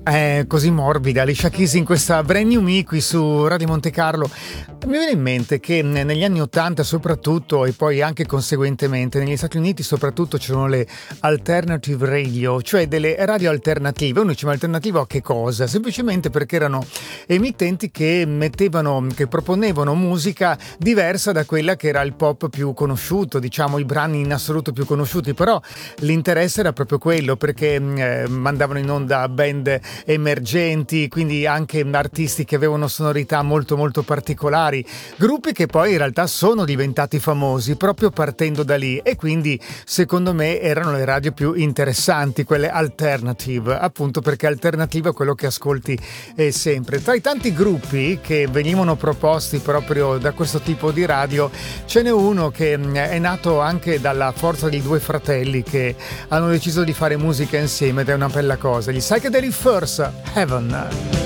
Così morbida, Alicia Keys in questa Brand New Me qui su Radio Monte Carlo. Mi viene in mente che negli anni 80 soprattutto, e poi anche conseguentemente negli Stati Uniti soprattutto, c'erano le alternative radio, cioè delle radio alternative. Uno dice, ma alternativa a che cosa? Semplicemente perché erano emittenti che proponevano musica diversa da quella che era il pop più conosciuto, diciamo i brani in assoluto più conosciuti, però l'interesse era proprio quello, perché mandavano in onda band emergenti, quindi anche artisti che avevano sonorità molto molto particolari, gruppi che poi in realtà sono diventati famosi proprio partendo da lì, e quindi secondo me erano le radio più interessanti, quelle alternative, appunto perché alternativa è quello che ascolti sempre. Tra i tanti gruppi che venivano proposti proprio da questo tipo di radio ce n'è uno che è nato anche dalla forza di due fratelli che hanno deciso di fare musica insieme, ed è una bella cosa, gli Psychedelic Furs, Heaven.